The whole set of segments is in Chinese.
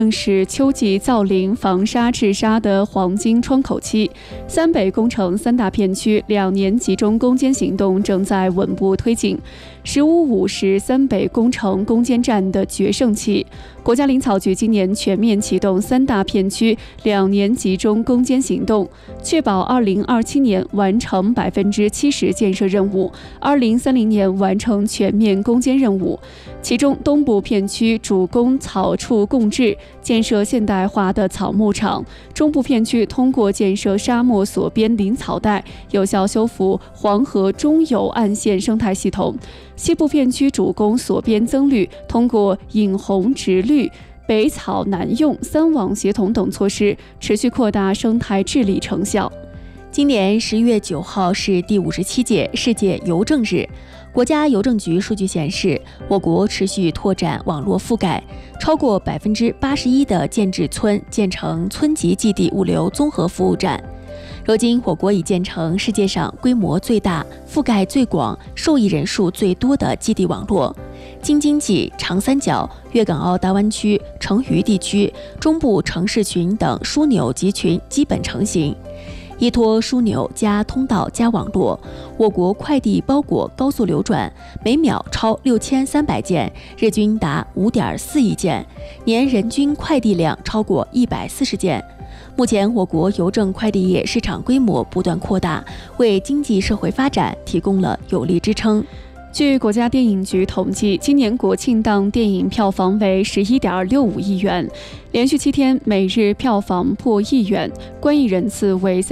正是秋季造林防沙治沙的黄金窗口期，三北工程三大片区2年集中攻坚行动正在稳步推进。15.5是三北工程攻坚战的决胜期。国家林草局今年全面启动三大片区2年集中攻坚行动，确保2027年完成70%建设任务，2030年完成全面攻坚任务。其中，东部片区主攻草畜共治，建设现代化的草牧场；中部片区通过建设沙漠锁边林草带，有效修复黄河中游岸线生态系统；西部片区主攻锁边增绿，通过引红植绿、北草南用、3网协同等措施，持续扩大生态治理成效。 今年11月9号是第57届世界邮政日。国家邮政局数据显示，我国持续拓展网络覆盖，超过81%的建制村建成村级寄递物流综合服务站。如今，我国已建成世界上规模最大、覆盖最广、受益人数最多的寄递网络。京津冀、长三角、粤港澳大湾区、成渝地区、中部城市群等枢纽集群基本成型。依托枢纽加通道加网络，我国快递包裹高速流转，每秒超6300件，日均达5.4亿件，年人均快递量超过140件。目前，我国邮政快递业市场规模不断扩大，为经济社会发展提供了有力支撑。 据国家电影局统计，今年国庆档电影票房为11.65亿元，连续7天每日票房破1亿元，观影人次为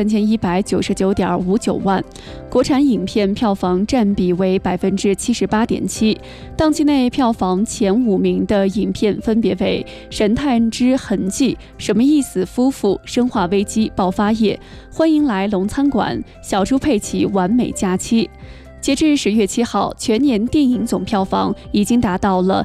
3199.59万，国产影片票房占比为78.7%。档期内票房前5名的影片分别为《神探之痕迹》、什么意思夫妇、生化危机爆发夜、欢迎来龙餐馆、小猪佩奇完美假期。截至10月7号，全年电影总票房已经达到了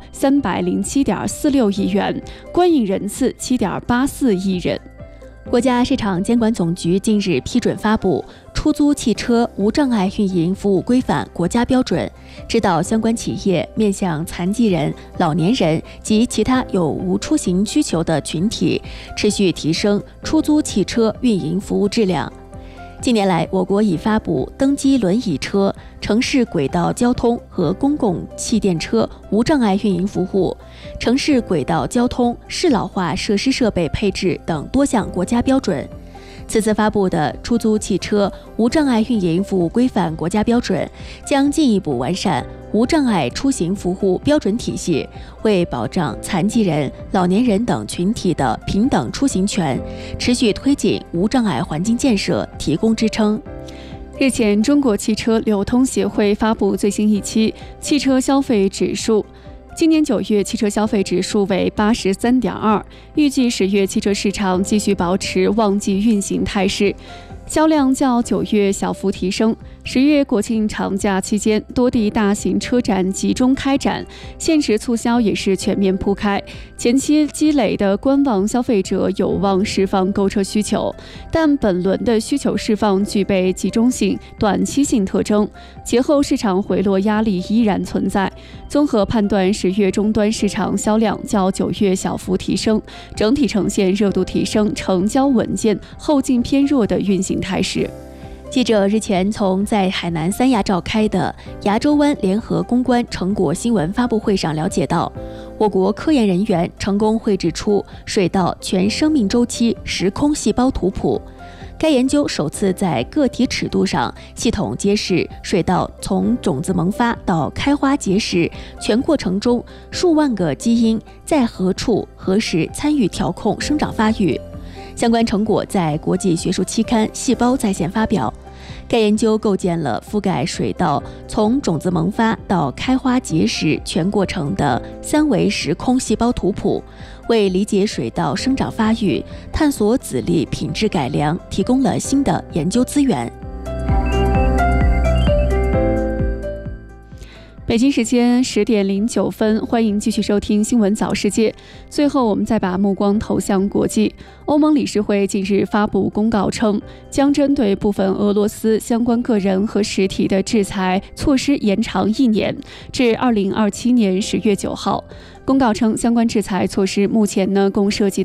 307.46亿元，观影人次7.84亿人。 国家市场监管总局近日批准发布《出租汽车无障碍运营服务规范》国家标准，指导相关企业面向残疾人、老年人及其他有无出行需求的群体，持续提升出租汽车运营服务质量。近年来，我国已发布登机轮椅车、城市轨道交通和公共气垫车无障碍运营服务、城市轨道交通适老化设施设备配置等多项国家标准。此次发布的出租汽车无障碍运营服务规范国家标准，将进一步完善无障碍出行服务标准体系，为保障残疾人、老年人等群体的平等出行权，持续推进无障碍环境建设提供支撑。 日前，中国汽车流通协会发布最新一期汽车消费指数。今年9月，汽车消费指数为83.2，预计10月汽车市场继续保持旺季运行态势，销量较9月小幅提升。10月国庆长假期间，多地大型车展集中开展，限时促销也是全面铺开。前期积累的观望消费者有望释放购车需求，但本轮的需求释放具备集中性、短期性特征，节后市场回落压力依然存在。综合判断，10月终端市场销量较9月小幅提升，整体呈现热度提升、成交稳健、后劲偏弱的运行态势。 记者日前从在海南三亚召开的亚洲湾联合攻关成果新闻发布会上了解到，我国科研人员成功绘制出水稻全生命周期时空细胞图谱。该研究首次在个体尺度上系统揭示水稻从种子萌发到开花结实全过程中数万个基因在何处何时参与调控生长发育。相关成果在国际学术期刊《细胞》在线发表。该研究构建了覆盖水稻从种子萌发到开花结实全过程的3维时空细胞图谱，为理解水稻生长发育、探索籽粒品质改良提供了新的研究资源。 北京时间10点09分，欢迎继续收听新闻早世界。最后，我们再把目光投向国际。欧盟理事会近日发布公告称，将针对部分俄罗斯相关个人和实体的制裁措施延长1年，至2027年10月9号。 公告称，相关制裁措施目前共涉及